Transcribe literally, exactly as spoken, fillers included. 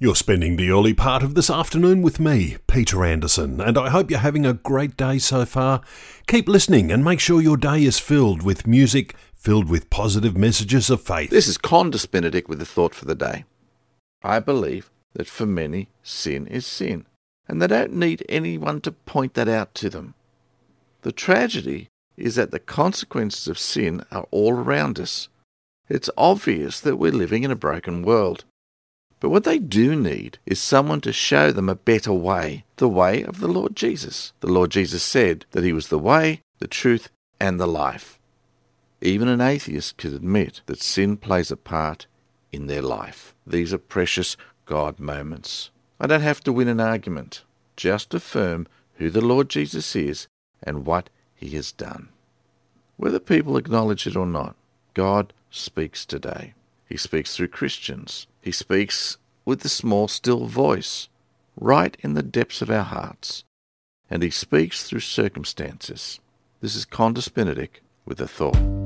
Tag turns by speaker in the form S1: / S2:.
S1: You're spending the early part of this afternoon with me, Peter Anderson, and I hope you're having a great day so far. Keep listening and make sure your day is filled with music, filled with positive messages of faith.
S2: This is Condis Benedict with the thought for the day. I believe that for many, sin is sin, and they don't need anyone to point that out to them. The tragedy is that the consequences of sin are all around us. It's obvious that we're living in a broken world. But what they do need is someone to show them a better way, the way of the Lord Jesus. The Lord Jesus said that he was the way, the truth, and the life. Even an atheist could admit that sin plays a part in their life. These are precious God moments. I don't have to win an argument, just affirm who the Lord Jesus is and what he has done. Whether people acknowledge it or not, God speaks today. He speaks through Christians. He speaks with the small, still voice, right in the depths of our hearts. And he speaks through circumstances. This is Condis Benedict with a thought.